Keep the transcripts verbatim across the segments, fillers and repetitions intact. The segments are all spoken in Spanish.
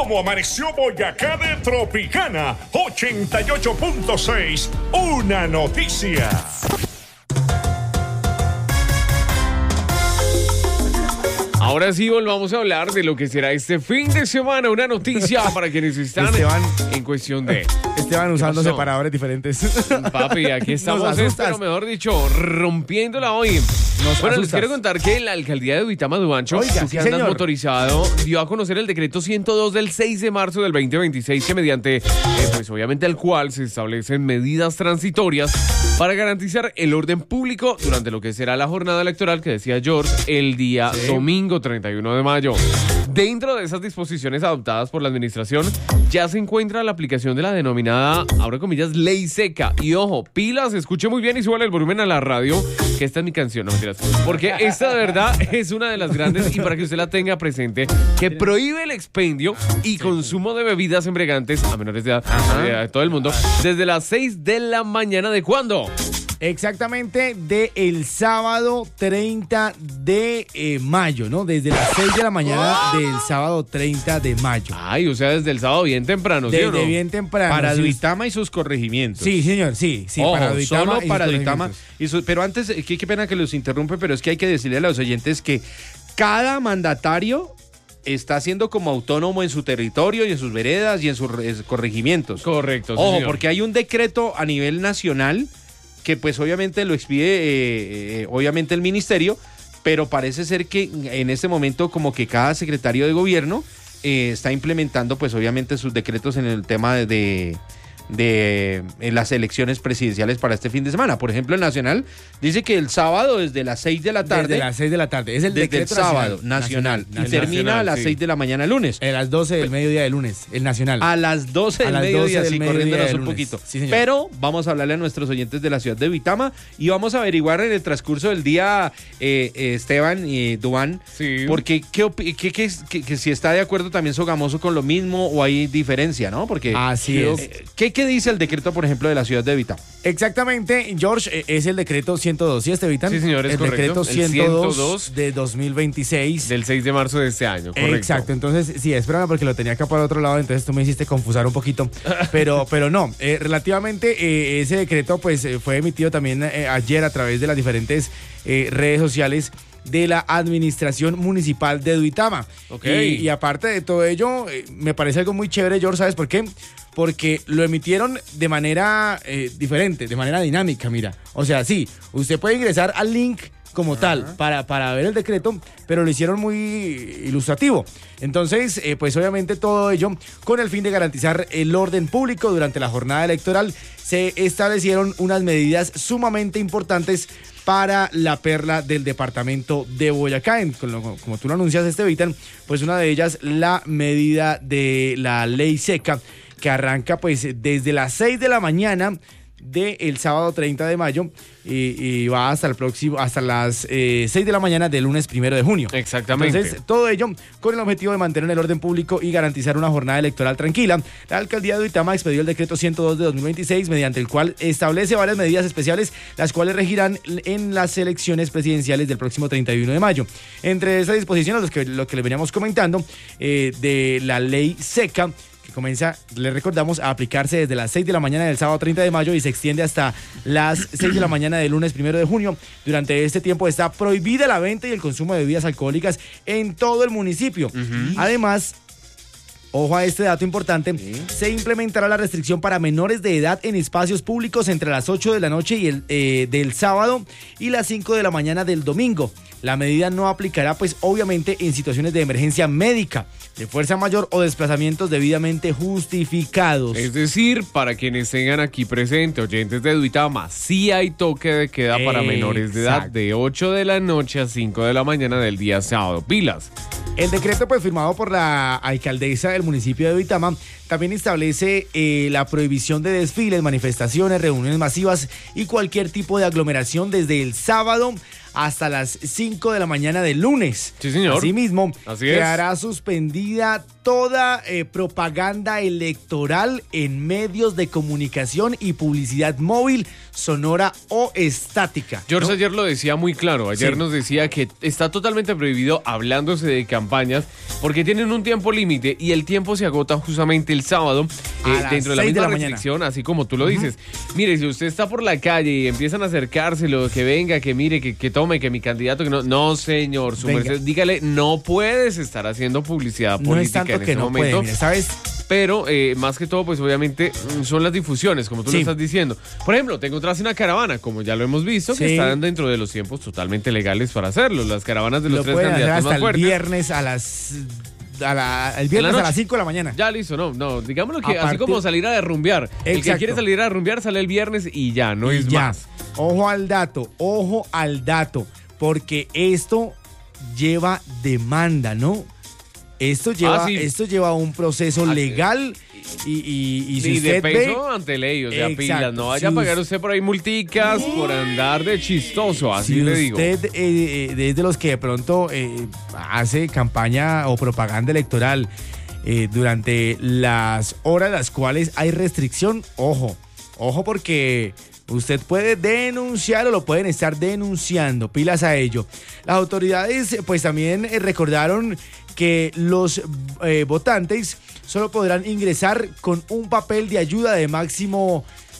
¿Cómo amaneció Boyacá de Tropicana? ochenta y ocho punto seis, una noticia. Ahora sí, volvamos a hablar de lo que será este fin de semana. Una noticia para quienes están Esteban, en cuestión de... Esteban usando separadores diferentes. Papi, aquí estamos, es, pero mejor dicho, rompiéndola hoy. Nos bueno, asustas. Les quiero contar que la alcaldía de Duitama, Duancho, Oiga, tú que sí, andas señor. motorizado, dio a conocer el decreto ciento dos del seis de marzo del veinte veintiséis, que mediante, eh, pues obviamente el cual se establecen medidas transitorias para garantizar el orden público durante lo que será la jornada electoral que decía George el día sí. domingo treinta y uno de mayo. Dentro de esas disposiciones adoptadas por la administración ya se encuentra la aplicación de la denominada, abro comillas, ley seca. Y ojo, pilas, escuche muy bien y súbale el volumen a la radio, que esta es mi canción, no mentiras. Porque esta de verdad es una de las grandes, y para que usted la tenga presente, que prohíbe el expendio y consumo de bebidas embriagantes a menores de edad, Ajá. de todo el mundo, desde las seis de la mañana. ¿De cuándo? Exactamente, de el sábado treinta de eh, mayo, ¿no? Desde las seis de la mañana del sábado treinta de mayo. Ay, o sea, desde el sábado bien temprano, ¿sí Desde o no? bien temprano. Para sí. Duitama y sus corregimientos. Sí, señor, sí, sí. Ojo, para Duitama solo y para sus Duitama. Y su, pero antes, qué, qué pena que los interrumpe, pero es que hay que decirle a los oyentes que cada mandatario está siendo como autónomo en su territorio y en sus veredas y en sus eh, corregimientos. Correcto, sí, Ojo, señor. porque hay un decreto a nivel nacional que pues obviamente lo expide eh, eh, obviamente el ministerio, pero parece ser que en este momento como que cada secretario de gobierno eh, está implementando pues obviamente sus decretos en el tema de, de, de en las elecciones presidenciales para este fin de semana. Por ejemplo, el nacional dice que el sábado desde las seis de la tarde. Desde las seis de la tarde. Es el desde decreto el sábado nacional. nacional, nacional, y termina nacional, a las sí. seis de la mañana el lunes. A las doce del mediodía del lunes, el nacional. A las doce del A las mediodía, doce del sí, mediodía corriéndonos del un lunes. poquito. Sí, señor. Pero vamos a hablarle a nuestros oyentes de la ciudad de Duitama y vamos a averiguar en el transcurso del día, eh, eh, Esteban y eh, Duan, Sí. porque qué, opi- qué, qué, qué- que si está de acuerdo también Sogamoso con lo mismo o hay diferencia, ¿no? Porque Así eh, es. ¿qué, ¿Qué dice el decreto, por ejemplo, de la ciudad de Duitama? Exactamente, George, eh, es el decreto ciento dos, ¿sí, Estevitan? Sí, señor, es el correcto. decreto El ciento dos, ciento dos de dos mil veintiséis. Del seis de marzo de este año, correcto. Exacto, entonces, sí, espérame porque lo tenía acá para otro lado, entonces tú me hiciste confusar un poquito, pero, pero no, eh, relativamente eh, ese decreto pues eh, fue emitido también eh, ayer a través de las diferentes eh, redes sociales de la administración municipal de Duitama. Ok. Y, y aparte de todo ello, eh, me parece algo muy chévere, George, ¿sabes por qué? Porque lo emitieron de manera eh, diferente, de manera dinámica, mira. O sea, sí, usted puede ingresar al link como Ajá. tal para, para ver el decreto, pero lo hicieron muy ilustrativo. Entonces, eh, pues obviamente todo ello con el fin de garantizar el orden público durante la jornada electoral, se establecieron unas medidas sumamente importantes para la perla del departamento de Boyacá. Como, como tú lo anuncias, Estevitan, pues una de ellas, la medida de la ley seca, que arranca pues desde las seis de la mañana del sábado treinta de mayo y, y va hasta el próximo, hasta las eh, seis de la mañana del lunes primero de junio. Exactamente. Entonces, todo ello con el objetivo de mantener el orden público y garantizar una jornada electoral tranquila. La alcaldía de Duitama expedió el decreto ciento dos de dos mil veintiséis, mediante el cual establece varias medidas especiales, las cuales regirán en las elecciones presidenciales del próximo treinta y uno de mayo. Entre esas disposiciones, los que, lo que les veníamos comentando, eh, de la ley seca, que comienza, les recordamos, a aplicarse desde las seis de la mañana del sábado treinta de mayo y se extiende hasta las seis de la mañana del lunes primero de junio. Durante este tiempo está prohibida la venta y el consumo de bebidas alcohólicas en todo el municipio. Uh-huh. Además, ojo a este dato importante, ¿sí? Se implementará la restricción para menores de edad en espacios públicos entre las ocho de la noche y el, eh, del sábado y las cinco de la mañana del domingo. La medida no aplicará, pues, obviamente, en situaciones de emergencia médica, de fuerza mayor o desplazamientos debidamente justificados. Es decir, para quienes tengan aquí presente, oyentes de Duitama, sí hay toque de queda para menores de edad de ocho de la noche a cinco de la mañana del día sábado. Pilas. El decreto, pues, firmado por la alcaldesa del municipio de Duitama, también establece eh, la prohibición de desfiles, manifestaciones, reuniones masivas y cualquier tipo de aglomeración desde el sábado hasta las cinco de la mañana del lunes. Sí, señor. Asimismo, Así quedará es. suspendida toda eh, propaganda electoral en medios de comunicación y publicidad móvil, sonora o estática. George ¿no? ayer lo decía muy claro, ayer Sí. nos decía que está totalmente prohibido hablándose de campañas porque tienen un tiempo límite y el tiempo se agota justamente el sábado eh, dentro de la misma de la restricción, así como tú lo dices. Mire, si usted está por la calle y empiezan a acercárselo, que venga, que mire, que, que tome, que mi candidato, que no, no señor, su merced, dígale, no puedes estar haciendo publicidad No política es tanto en que este no momento. puede, mire, ¿sabes? Pero eh, más que todo, pues obviamente mm, son las difusiones, como tú Sí. lo estás diciendo. Por ejemplo, te encontraste una caravana, como ya lo hemos visto, que Sí. están dentro de los tiempos totalmente legales para hacerlo. Las caravanas de los Lo tres pueden hacer candidatos hasta más el fuertes. viernes a las... A la, el viernes noche. a las cinco de la mañana. Ya listo, no, no, digámoslo que A así partir- como salir a derrumbear. El que Exacto. quiere salir a derrumbear sale el viernes y ya, no Y es ya. más. Ojo al dato, ojo al dato, porque esto lleva demanda, ¿no? Esto lleva, Ah, sí. esto lleva un proceso Ah, sí. legal y, y, y si Y de usted peso ve, ante ley, o sea, Exacto. pilas. No vaya Si a pagar us- usted por ahí multicas por andar de chistoso, así si le digo. usted eh, eh, es de los que de pronto eh, hace campaña o propaganda electoral eh, durante las horas en las cuales hay restricción, ojo, ojo porque usted puede denunciar o lo pueden estar denunciando, pilas a ello. Las autoridades pues también eh, recordaron que los eh, votantes solo podrán ingresar con un papel de ayuda de máximo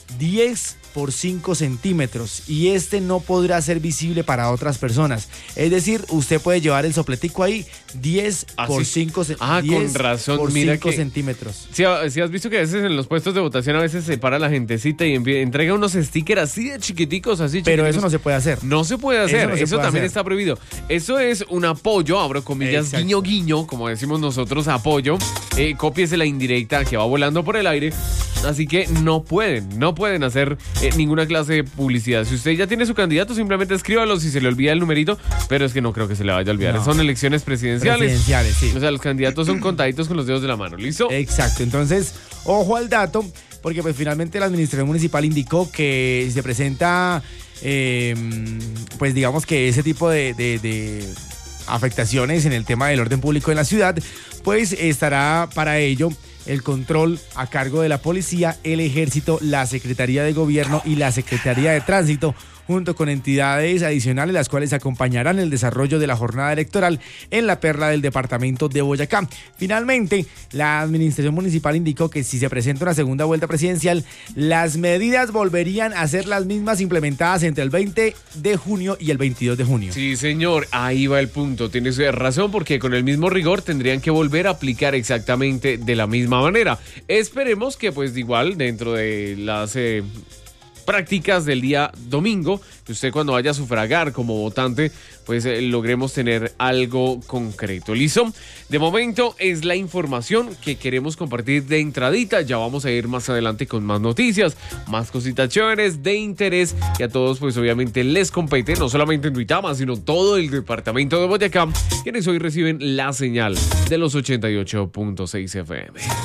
diez por cinco centímetros y este no podrá ser visible para otras personas. Es decir, usted puede llevar el sopletico ahí diez Ah, por sí. cinco ce- Ah, con diez razón, por mira cinco que- centímetros. Si has visto que a veces en los puestos de votación a veces se para la gentecita y envi- entrega unos stickers así de chiquiticos, así Pero chiquiticos. eso no se puede hacer. No se puede hacer, Eso eso, no se puede también hacer. está prohibido. Eso es un apoyo, abro comillas, Exacto. guiño guiño, como decimos nosotros, apoyo. Eh, cópiese la indirecta que va volando por el aire. Así que no pueden, no pueden hacer eh, ninguna clase de publicidad. Si usted ya tiene su candidato, simplemente escríbalo si se le olvida el numerito, pero es que no creo que se le vaya a olvidar. No. Son elecciones presidenciales. Presidenciales, sí. O sea, los candidatos son contaditos con los dedos de la mano. ¿Listo? Exacto, entonces, ojo al dato, porque pues finalmente la administración municipal indicó que si se presenta, eh, pues digamos que ese tipo de, de- de afectaciones en el tema del orden público en la ciudad, pues estará para ello el control a cargo de la policía, el ejército, la Secretaría de Gobierno y la Secretaría de Tránsito, junto con entidades adicionales, las cuales acompañarán el desarrollo de la jornada electoral en la perla del departamento de Boyacá. Finalmente, la administración municipal indicó que si se presenta una segunda vuelta presidencial, las medidas volverían a ser las mismas implementadas entre el veinte de junio y el veintidós de junio. Sí, señor, ahí va el punto. Tienes razón porque con el mismo rigor tendrían que volver a aplicar exactamente de la misma manera. Esperemos que pues igual dentro de las eh, prácticas del día domingo, que usted cuando vaya a sufragar como votante, pues eh, logremos tener algo concreto. ¿Listo? De momento es la información que queremos compartir de entradita. Ya vamos a ir más adelante con más noticias, más cositas chéveres de interés que a todos pues obviamente les compete, no solamente en Duitama, sino todo el departamento de Boyacá, quienes hoy reciben la señal de los ochenta y ocho punto seis F M.